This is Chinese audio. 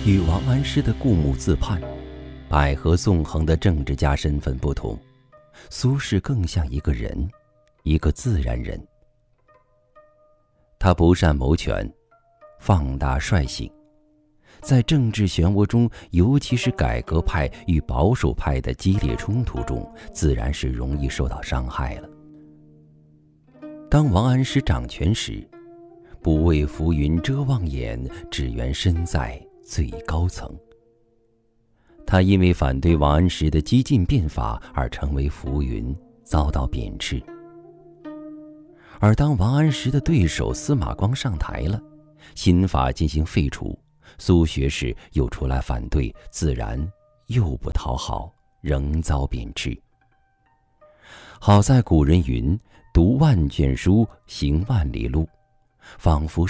与王安石的固目自叛、百合纵横的政治家身份不同，苏轼更像一个人，一个自然人。他不善谋权，放大率性，在政治漩涡中，尤其是改革派与保守派的激烈冲突中，自然是容易受到伤害了。当王安石掌权时，不为浮云遮望眼，只缘身在最高层。他因为反对王安石的激进变法而成为浮云，遭到贬斥。而当王安石的对手司马光上台了，新法进行废除，苏学士又出来反对，自然又不讨好，仍遭贬斥。好在古人云：读万卷书，行万里路，仿佛